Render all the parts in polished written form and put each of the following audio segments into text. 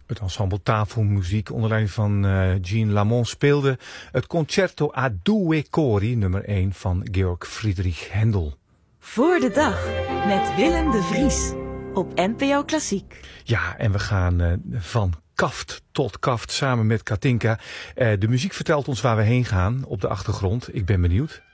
Het ensemble Tafelmuziek onder leiding van Jean Lamont speelde het Concerto a Due Cori nummer 1 van Georg Friedrich Händel. Voor de dag met Willem de Vries op NPO Klassiek. Ja, en we gaan van kaft tot kaft samen met Katinka. De muziek vertelt ons waar we heen gaan op de achtergrond. Ik ben benieuwd.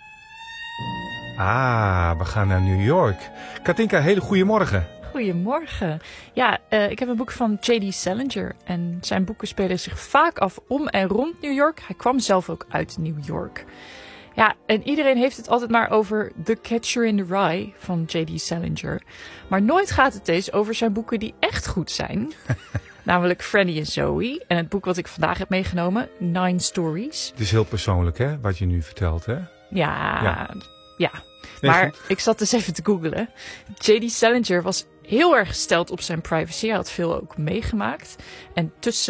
We gaan naar New York. Katinka, hele goede morgen. Goedemorgen. Ja, ik heb een boek van J.D. Salinger. En zijn boeken spelen zich vaak af om en rond New York. Hij kwam zelf ook uit New York. Ja, en iedereen heeft het altijd maar over The Catcher in the Rye van J.D. Salinger. Maar nooit gaat het eens over zijn boeken die echt goed zijn. Namelijk Franny en Zoe. En het boek wat ik vandaag heb meegenomen, 9 Stories. Het is heel persoonlijk, hè, wat je nu vertelt, hè? Ja. Nee, Maar goed. ik zat dus even te googlen. J.D. Salinger was heel erg gesteld op zijn privacy. Hij had veel ook meegemaakt. En tussen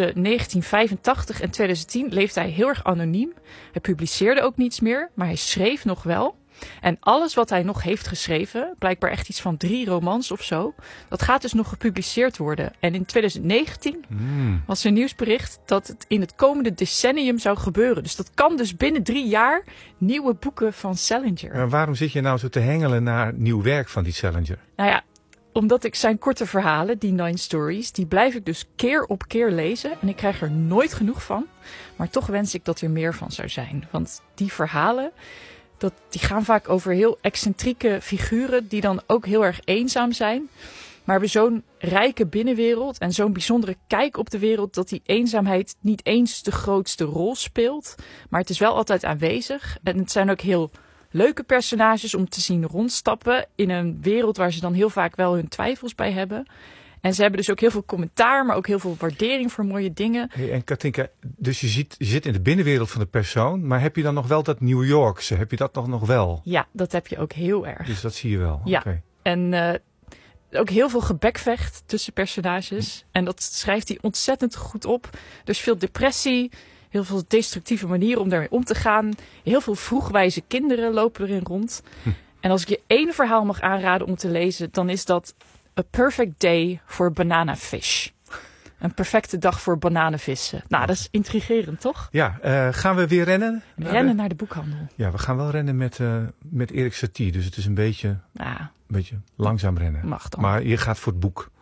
1985 en 2010 leefde hij heel erg anoniem. Hij publiceerde ook niets meer, maar hij schreef nog wel. En alles wat hij nog heeft geschreven, blijkbaar echt iets van 3 romans of zo, dat gaat dus nog gepubliceerd worden. En in 2019 was er nieuwsbericht dat het in het komende decennium zou gebeuren. Dus dat kan dus binnen 3 jaar nieuwe boeken van Salinger. Maar waarom zit je nou zo te hengelen naar nieuw werk van die Salinger? Nou ja, omdat ik zijn korte verhalen, die 9 Stories, die blijf ik dus keer op keer lezen. En ik krijg er nooit genoeg van. Maar toch wens ik dat er meer van zou zijn. Want die verhalen, die gaan vaak over heel excentrieke figuren die dan ook heel erg eenzaam zijn. Maar hebben zo'n rijke binnenwereld en zo'n bijzondere kijk op de wereld dat die eenzaamheid niet eens de grootste rol speelt. Maar het is wel altijd aanwezig. En het zijn ook heel leuke personages om te zien rondstappen in een wereld waar ze dan heel vaak wel hun twijfels bij hebben. En ze hebben dus ook heel veel commentaar, maar ook heel veel waardering voor mooie dingen. Hey, en Katinka, dus je zit in de binnenwereld van de persoon, maar heb je dan nog wel dat New Yorkse? Heb je dat nog wel? Ja, dat heb je ook heel erg. Dus dat zie je wel? Ja, Okay. En ook heel veel gebekvecht tussen personages. En dat schrijft hij ontzettend goed op. Dus veel depressie, heel veel destructieve manieren om daarmee om te gaan. Heel veel vroegwijze kinderen lopen erin rond. En als ik je 1 verhaal mag aanraden om te lezen, dan is dat A Perfect Day for Banana Fish. Een perfecte dag voor bananenvissen. Nou, dat is intrigerend, toch? Ja, gaan we weer rennen? Rennen naar de boekhandel. Ja, we gaan wel rennen met Erik Satie. Dus het is een beetje langzaam rennen. Mag dan. Maar je gaat voor het boek.